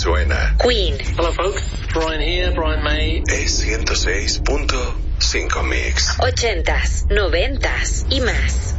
suena. Queen. Hello folks, Brian here, Brian May. Es 106.5 Mix. 80s, 90s y más.